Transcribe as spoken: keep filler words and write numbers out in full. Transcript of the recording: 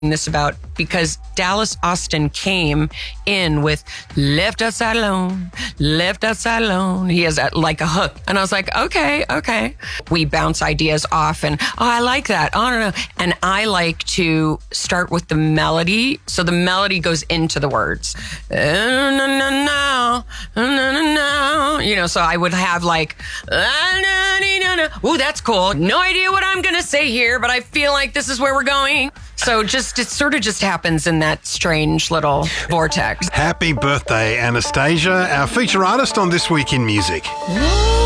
this about because Dallas Austin came in with left outside alone, left outside alone. He has a, like a hook. And I was like, okay, okay. We bounce ideas off and, oh, I like that. Oh, no, no. And I like to start with the melody. So the melody goes into the words. No, no, no, no, no, no, no. You know, so I would have like, ooh, that's cool. No idea what I'm going to say here, but I feel like this is where we're going. So just it sort of just happens in that strange little vortex. Happy birthday, Anastasia, our feature artist on This Week in Music.